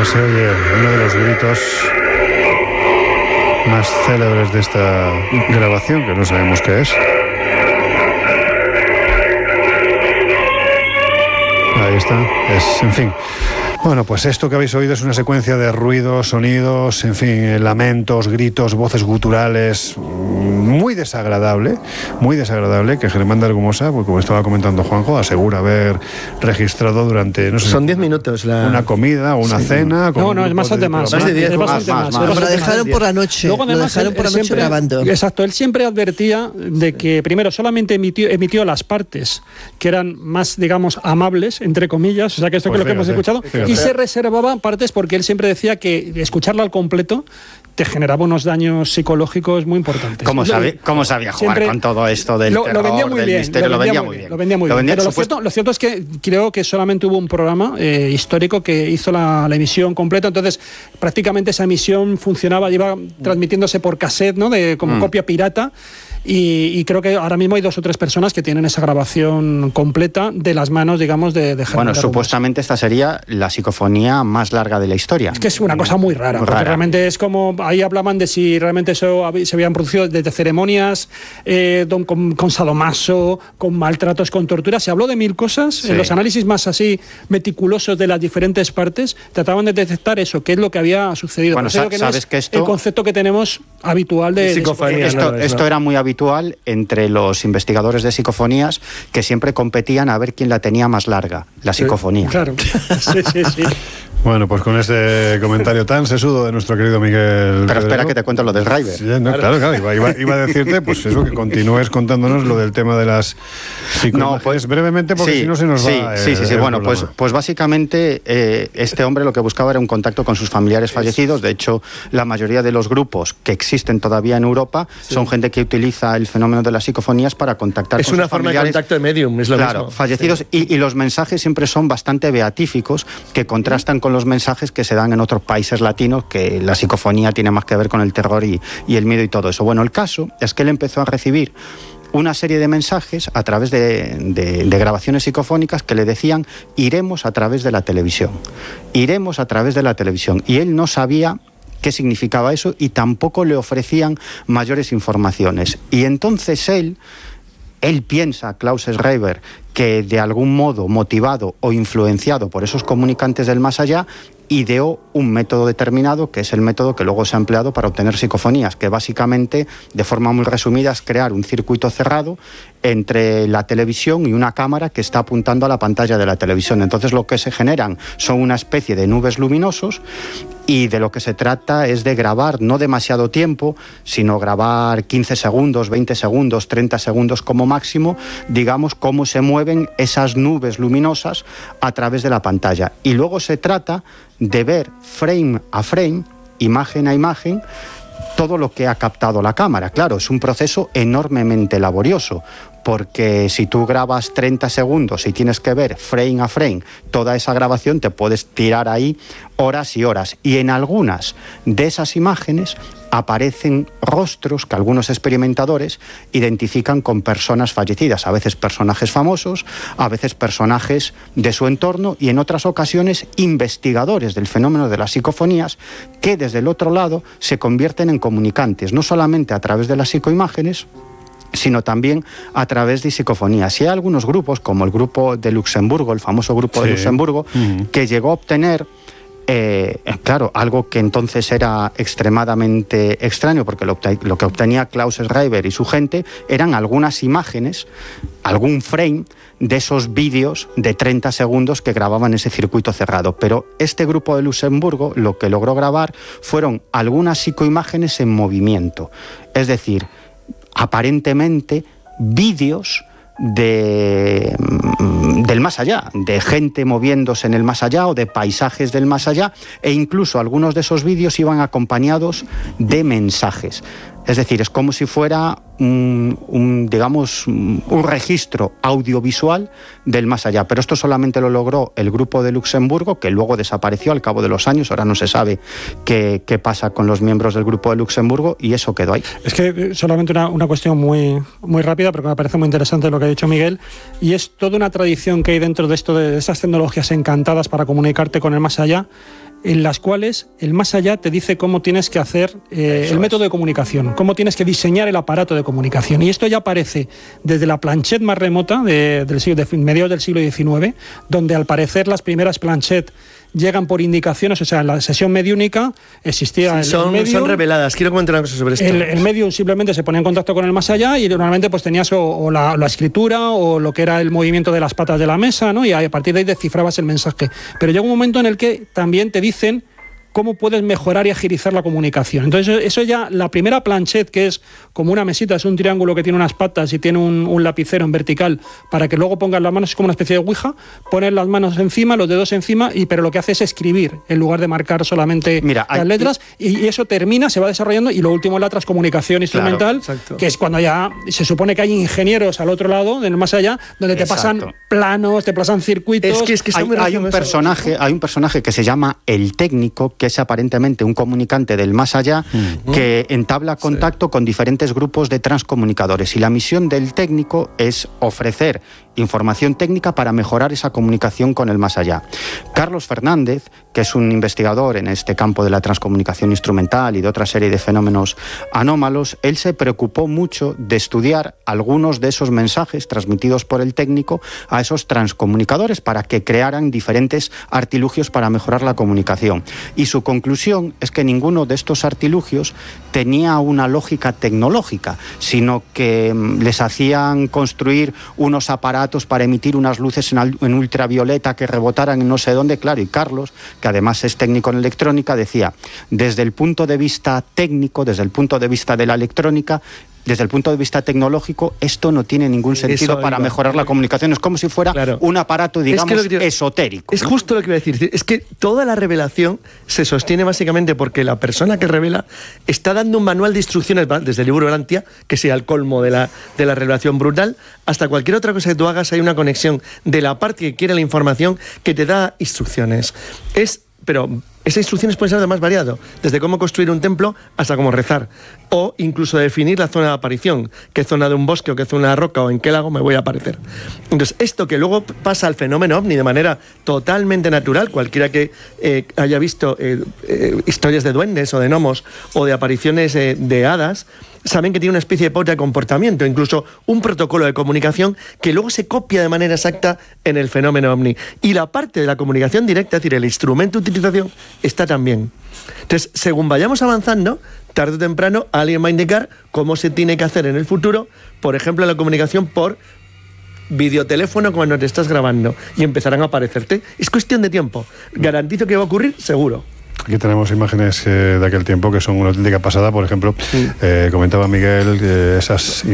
se oye uno de los gritos más célebres de esta grabación, que no sabemos qué es. Ahí está, en fin. Bueno, pues esto que habéis oído es una secuencia de ruidos, sonidos, en fin, lamentos, gritos, voces guturales, muy desagradable, que Germán de Argumosa, pues como estaba comentando Juanjo, asegura haber registrado durante, no sé, son 10 minutos una comida o una cena. No, es bastante más. Más de 10, es bastante más. Lo dejaron por la noche. Luego, además, lo dejaron por la noche siempre, grabando. Exacto, él siempre advertía de que, primero, solamente emitió las partes que eran más, digamos, amables, entre comillas, o sea que esto Pues que es lo que hemos escuchado, y se reservaba partes porque él siempre decía que escucharla al completo te generaba unos daños psicológicos muy importantes. ¿Cómo sabía jugar con todo esto del terror, vendía muy del bien, misterio? Lo vendía muy bien. Pero lo cierto es que creo que solamente hubo un programa histórico que hizo la emisión completa, entonces prácticamente esa emisión funcionaba, iba transmitiéndose por cassette, ¿no? Como copia pirata. Y creo que ahora mismo hay 2 o 3 personas que tienen esa grabación completa de las manos, digamos, de Germán. Bueno, supuestamente esta sería la psicofonía más larga de la historia. Es que es una cosa muy rara, porque realmente es como, ahí hablaban de si realmente eso se habían producido desde ceremonias con sadomaso, con maltratos, con tortura. Se habló de 1000 cosas. Sí. En los análisis más así meticulosos de las diferentes partes trataban de detectar eso, qué es lo que había sucedido. Bueno, sabes que esto, el concepto que tenemos habitual de psicofonía. Esto era muy habitual entre los investigadores de psicofonías, que siempre competían a ver quién la tenía más larga, la psicofonía. Claro, sí. Bueno, pues con este comentario tan sesudo de nuestro querido Miguel. Pero espera que te cuento lo del River. Sí, no, claro, iba a decirte, pues eso, que continúes contándonos lo del tema de las psicofonías. No, pues brevemente, porque si no se nos va. Sí. Bueno, pues básicamente este hombre lo que buscaba era un contacto con sus familiares fallecidos. De hecho, la mayoría de los grupos que existen todavía en Europa son gente que utiliza el fenómeno de las psicofonías para contactar con sus familiares. Es una forma de contacto de medium, es lo mismo. Claro, fallecidos. Sí. Y los mensajes siempre son bastante beatíficos, que contrastan con los mensajes que se dan en otros países latinos, que la psicofonía tiene más que ver con el terror y el miedo y todo eso. Bueno, el caso es que él empezó a recibir una serie de mensajes a través de grabaciones psicofónicas que le decían: iremos a través de la televisión, iremos a través de la televisión. Y él no sabía qué significaba eso y tampoco le ofrecían mayores informaciones. Y entonces él piensa, Klaus Schreiber, que de algún modo motivado o influenciado por esos comunicantes del más allá, ideó un método determinado, que es el método que luego se ha empleado para obtener psicofonías, que básicamente, de forma muy resumida, es crear un circuito cerrado entre la televisión y una cámara que está apuntando a la pantalla de la televisión. Entonces lo que se generan son una especie de nubes luminosos, y de lo que se trata es de grabar no demasiado tiempo, sino grabar 15 segundos, 20 segundos, 30 segundos como máximo, digamos, cómo se mueven esas nubes luminosas a través de la pantalla. Y luego se trata de ver frame a frame, imagen a imagen, todo lo que ha captado la cámara. Claro, es un proceso enormemente laborioso, porque si tú grabas 30 segundos y tienes que ver frame a frame toda esa grabación, te puedes tirar ahí horas y horas. Y en algunas de esas imágenes aparecen rostros que algunos experimentadores identifican con personas fallecidas, a veces personajes famosos, a veces personajes de su entorno, y en otras ocasiones investigadores del fenómeno de las psicofonías, que desde el otro lado se convierten en comunicantes, no solamente a través de las psicoimágenes, sino también a través de psicofonías. Y hay algunos grupos, como el grupo de Luxemburgo, el famoso grupo de Luxemburgo, que llegó a obtener claro, algo que entonces era extremadamente extraño, porque lo que obtenía Klaus Schreiber y su gente eran algunas imágenes, algún frame de esos vídeos de 30 segundos que grababan ese circuito cerrado. Pero este grupo de Luxemburgo lo que logró grabar fueron algunas psicoimágenes en movimiento, es decir, aparentemente vídeos del más allá, de gente moviéndose en el más allá o de paisajes del más allá, e incluso algunos de esos vídeos iban acompañados de mensajes. Es decir, es como si fuera un registro audiovisual del más allá. Pero esto solamente lo logró el grupo de Luxemburgo, que luego desapareció al cabo de los años. Ahora no se sabe qué pasa con los miembros del grupo de Luxemburgo, y eso quedó ahí. Es que solamente una cuestión muy, muy rápida, porque me parece muy interesante lo que ha dicho Miguel, y es toda una tradición que hay dentro de esto, de esas tecnologías encantadas para comunicarte con el más allá. en las cuales el más allá te dice cómo tienes que hacer el método de comunicación, cómo tienes que diseñar el aparato de comunicación. Y esto ya aparece desde la planchette más remota de mediados del siglo XIX, donde al parecer las primeras planchettes llegan por indicaciones, o sea, en la sesión mediúnica existía son reveladas. Quiero comentar una cosa sobre esto. El medium simplemente se ponía en contacto con el más allá y normalmente pues tenías o la escritura o lo que era el movimiento de las patas de la mesa, ¿no? Y a partir de ahí descifrabas el mensaje. Pero llega un momento en el que también te dicen cómo puedes mejorar y agilizar la comunicación. Entonces, eso ya, la primera planchette, que es como una mesita, es un triángulo que tiene unas patas y tiene un lapicero en vertical para que luego pongas las manos, es como una especie de ouija, pones las manos encima, los dedos encima, pero lo que hace es escribir, en lugar de marcar solamente las letras, y eso termina, se va desarrollando, y lo último es la transcomunicación instrumental, claro, que es cuando ya se supone que hay ingenieros al otro lado, del más allá, donde te pasan planos, te pasan circuitos. Es que hay un personaje que se llama el técnico, que es aparentemente un comunicante del más allá, que entabla contacto con diferentes grupos de transcomunicadores, y la misión del técnico es ofrecer información técnica para mejorar esa comunicación con el más allá. Carlos Fernández, que es un investigador en este campo de la transcomunicación instrumental y de otra serie de fenómenos anómalos, él se preocupó mucho de estudiar algunos de esos mensajes transmitidos por el técnico a esos transcomunicadores para que crearan diferentes artilugios para mejorar la comunicación. Y su conclusión es que ninguno de estos artilugios tenía una lógica tecnológica, sino que les hacían construir unos aparatos para emitir unas luces en ultravioleta que rebotaran en no sé dónde. Claro, y Carlos, que además es técnico en electrónica, decía, desde el punto de vista técnico, desde el punto de vista de la electrónica, desde el punto de vista tecnológico, esto no tiene ningún sentido para mejorar la comunicación. Es como si fuera un aparato, digamos, esotérico. Es justo lo que iba a decir. Es que toda la revelación se sostiene básicamente porque la persona que revela está dando un manual de instrucciones, desde el libro Urantia, que sea el colmo de la revelación brutal, hasta cualquier otra cosa que tú hagas, hay una conexión de la parte que quiere la información que te da instrucciones. Pero esas instrucciones pueden ser de más variado, desde cómo construir un templo hasta cómo rezar, o incluso definir la zona de aparición, qué zona de un bosque o qué zona de roca o en qué lago me voy a aparecer. Entonces, esto que luego pasa al fenómeno ovni de manera totalmente natural, cualquiera que haya visto historias de duendes o de gnomos o de apariciones de hadas, saben que tiene una especie de pauta de comportamiento, incluso un protocolo de comunicación que luego se copia de manera exacta en el fenómeno ovni. Y la parte de la comunicación directa, es decir, el instrumento de utilización, está también. Entonces, según vayamos avanzando, tarde o temprano alguien va a indicar cómo se tiene que hacer en el futuro, por ejemplo, la comunicación por videoteléfono cuando te estás grabando, y empezarán a aparecerte. Es cuestión de tiempo. Garantizo que va a ocurrir, seguro. Aquí tenemos imágenes de aquel tiempo que son una auténtica pasada. Por ejemplo, comentaba Miguel esas